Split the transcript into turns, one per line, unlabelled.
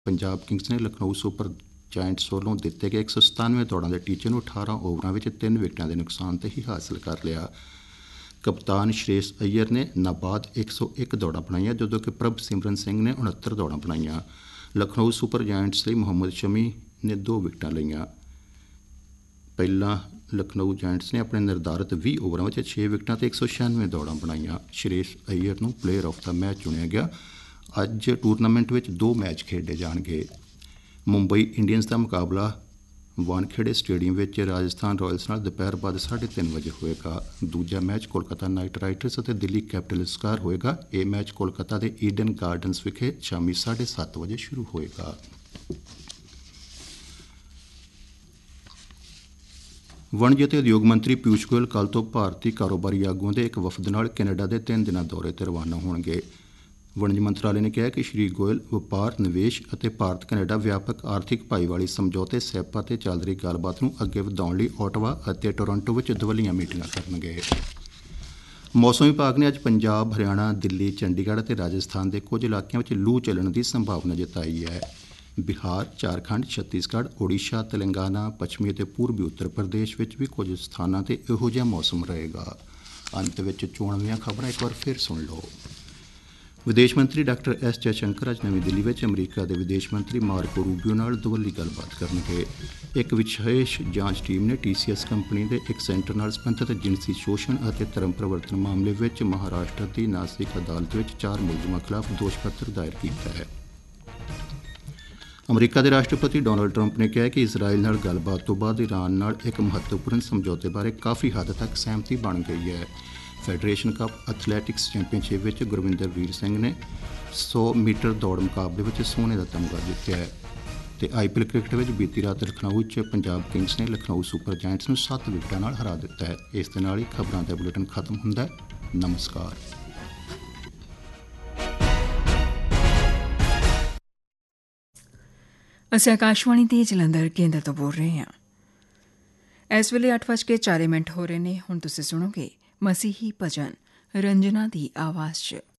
Punjab Kings ਨੇ Lucknow super ਜਾਇੰਟਸ ਵੱਲੋਂ ਦਿੱਤੇ ਗਏ 197 ਦੌੜਾਂ ਦੇ ਟੀਚੇ ਨੂੰ 18 ਓਵਰਾਂ ਵਿੱਚ 3 ਵਿਕਟਾਂ ਦੇ ਨੁਕਸਾਨ ਤੇ ਹੀ ਹਾਸਲ ਕਰ ਲਿਆ। ਕਪਤਾਨ ਸ਼੍ਰੇਸ਼ ਅਈਅਰ ਨੇ ਨਾਬਾਦ 101 ਦੌੜਾਂ ਬਣਾਈਆਂ, ਜਦੋਂ ਕਿ ਪ੍ਰਭ ਸਿਮਰਨ ਸਿੰਘ ਨੇ 69 ਦੌੜਾਂ ਬਣਾਈਆਂ। ਲਖਨਊ ਸੁਪਰ ਜਾਇੰਟਸ ਲਈ ਮੁਹੰਮਦ ਸ਼ਮੀ ਨੇ 2 ਵਿਕਟਾਂ ਲਈਆਂ। ਪਹਿਲਾਂ ਲਖਨਊ ਜਾਇੰਟਸ ਨੇ ਆਪਣੇ ਨਿਰਧਾਰਤ 20 ਓਵਰਾਂ ਵਿੱਚ 6 ਵਿਕਟਾਂ ਤੇ 196 ਦੌੜਾਂ ਬਣਾਈਆਂ। ਸ਼੍ਰੇਸ਼ ਅਈਅਰ ਨੂੰ ਪਲੇਅਰ ਆਫ ਦਾ ਮੈਚ ਚੁਣਿਆ ਗਿਆ। ਅੱਜ ਟੂਰਨਾਮੈਂਟ ਵਿੱਚ 2 ਮੈਚ ਖੇਡੇ ਜਾਣਗੇ। ਮੁੰਬਈ ਇੰਡੀਅਨਸ ਦਾ ਮੁਕਾਬਲਾ ਵਾਨਖੇੜੇ ਸਟੇਡੀਅਮ ਵਿੱਚ ਰਾਜਸਥਾਨ ਰਾਇਲਸ ਨਾਲ ਦੁਪਹਿਰ ਬਾਅਦ 3:30 ਵਜੇ ਹੋਏਗਾ। ਦੂਜਾ ਮੈਚ ਕੋਲਕਾਤਾ ਨਾਈਟ ਰਾਈਡਰਸ ਅਤੇ ਦਿੱਲੀ ਕੈਪੀਟਲਸ ਵਿਚਕਾਰ ਹੋਏਗਾ। ਇਹ ਮੈਚ ਕੋਲਕਾਤਾ ਦੇ ਈਡਨ ਗਾਰਡਨਸ ਵਿਖੇ ਸ਼ਾਮੀ 7:30 ਵਜੇ ਸ਼ੁਰੂ ਹੋਏਗਾ। ਵਣਜ ਅਤੇ ਉਦਯੋਗ ਮੰਤਰੀ ਪਿਊਸ਼ ਗੋਇਲ ਕੱਲ੍ਹ ਤੋਂ ਭਾਰਤੀ ਕਾਰੋਬਾਰੀ ਆਗੂਆਂ ਦੇ ਇੱਕ ਵਫਦ ਨਾਲ ਕੈਨੇਡਾ ਦੇ 3 ਦਿਨਾਂ ਦੌਰੇ 'ਤੇ ਰਵਾਨਾ ਹੋਣਗੇ। ਵਣਜ ਮੰਤਰਾਲੇ ਨੇ ਕਿਹਾ ਕਿ ਸ਼੍ਰੀ ਗੋਇਲ ਵਪਾਰ, ਨਿਵੇਸ਼ ਅਤੇ ਭਾਰਤ ਕੈਨੇਡਾ ਵਿਆਪਕ ਆਰਥਿਕ ਭਾਈਵਾਲੀ ਸਮਝੌਤੇ ਸੈਪਾ 'ਤੇ ਚੱਲ ਰਹੀ ਗੱਲਬਾਤ ਨੂੰ ਅੱਗੇ ਵਧਾਉਣ ਲਈ ਓਟਵਾ ਅਤੇ ਟੋਰਾਂਟੋ ਵਿੱਚ ਦਵੱਲੀਆਂ ਮੀਟਿੰਗਾਂ ਕਰਨਗੇ। ਮੌਸਮ ਵਿਭਾਗ ਨੇ ਅੱਜ ਪੰਜਾਬ, ਹਰਿਆਣਾ, ਦਿੱਲੀ, ਚੰਡੀਗੜ੍ਹ ਅਤੇ ਰਾਜਸਥਾਨ ਦੇ ਕੁਝ ਇਲਾਕਿਆਂ ਵਿੱਚ ਲੂ ਚੱਲਣ ਦੀ ਸੰਭਾਵਨਾ ਜਤਾਈ ਹੈ। ਬਿਹਾਰ, ਝਾਰਖੰਡ, ਛੱਤੀਸਗੜ੍ਹ, ਓਡੀਸ਼ਾ, ਤੇਲੰਗਾਨਾ, ਪੱਛਮੀ ਅਤੇ ਪੂਰਬੀ ਉੱਤਰ ਪ੍ਰਦੇਸ਼ ਵਿੱਚ ਵੀ ਕੁਝ ਸਥਾਨਾਂ 'ਤੇ ਇਹੋ ਜਿਹਾ ਮੌਸਮ ਰਹੇਗਾ। ਅੰਤ ਵਿੱਚ ਚੋਣਾਂ ਦੀਆਂ ਖਬਰਾਂ ਇੱਕ ਵਾਰ ਫਿਰ ਸੁਣ ਲਓ। ਵਿਦੇਸ਼ ਮੰਤਰੀ ਡਾਕਟਰ ਐਸ ਜੈਸ਼ੰਕਰ ਅੱਜ ਨਵੀਂ ਦਿੱਲੀ ਵਿੱਚ ਅਮਰੀਕਾ ਦੇ ਵਿਦੇਸ਼ ਮੰਤਰੀ ਮਾਰਕੋ ਰੂਬੀਓ ਨਾਲ ਦੁਵੱਲੀ ਗੱਲਬਾਤ ਕਰਨਗੇ। ਇੱਕ ਵਿਸ਼ੇਸ਼ ਜਾਂਚ ਟੀਮ ਨੇ TCS ਕੰਪਨੀ ਦੇ ਇੱਕ ਸੈਂਟਰ ਨਾਲ ਸੰਬੰਧਿਤ ਜਿਨਸੀ ਸ਼ੋਸ਼ਣ ਅਤੇ ਧਰਮ ਪਰਿਵਰਤਨ ਮਾਮਲੇ ਵਿੱਚ ਮਹਾਰਾਸ਼ਟਰ ਦੀ ਨਾਸਿਕ ਅਦਾਲਤ ਵਿੱਚ 4 ਮੁਲਜ਼ਮਾਂ ਖਿਲਾਫ ਦੋਸ਼ ਪੱਤਰ ਦਾਇਰ ਕੀਤਾ ਹੈ। ਅਮਰੀਕਾ ਦੇ ਰਾਸ਼ਟਰਪਤੀ ਡੋਨਾਲਡ ਟਰੰਪ ਨੇ ਕਿਹਾ ਕਿ ਇਜ਼ਰਾਈਲ ਨਾਲ ਗੱਲਬਾਤ ਤੋਂ ਬਾਅਦ ਈਰਾਨ ਨਾਲ ਇੱਕ ਮਹੱਤਵਪੂਰਨ ਸਮਝੌਤੇ ਬਾਰੇ ਕਾਫੀ ਹੱਦ ਤੱਕ ਸਹਿਮਤੀ ਬਣ ਗਈ ਹੈ। ਫੈਡਰੇਸ਼ਨ ਕੱਪ ਐਥਲੈਟਿਕਸ ਚੈਂਪੀਅਨਸ਼ਿਪ ਵਿੱਚ ਗੁਰਵਿੰਦਰਵੀਰ ਸਿੰਘ ਨੇ 100 ਮੀਟਰ ਦੌੜ ਮੁਕਾਬਲੇ ਵਿੱਚ ਸੋਨੇ ਦਾ ਤਮਗਾ ਜਿੱਤਿਆ ਹੈ। ਤੇ IPL ਕ੍ਰਿਕਟ ਵਿੱਚ ਬੀਤੀ ਰਾਤ ਲਖਨਊ 'ਚ ਪੰਜਾਬ ਕਿੰਗਸ ਨੇ ਲਖਨਊ ਸੁਪਰ ਜਾਇੰਟਸ ਨੂੰ 7 ਵਿਕਟਾਂ ਨਾਲ ਹਰਾ ਦਿੱਤਾ ਹੈ। ਇਸ ਦੇ ਨਾਲ ਹੀ ਖਬਰਾਂ ਦਾ ਬੁਲੇਟਿਨ ਖਤਮ ਹੁੰਦਾ ਹੈ। ਨਮਸਕਾਰ।
ਅਸੀਂ ਆਕਾਸ਼ਵਾਣੀ ਦੇ ਜਲੰਧਰ ਕੇਂਦਰ ਤੋਂ ਬੋਲ ਰਹੇ ਹਾਂ। ਇਸ ਵੇਲੇ 8:04 ਹੋ ਰਹੇ ਨੇ। ਹੁਣ ਤੁਸੀਂ ਸੁਣੋਗੇ ਮਸੀਹੀ ਭਜਨ ਰੰਜਨਾ ਦੀ ਆਵਾਜ਼ 'ਚ।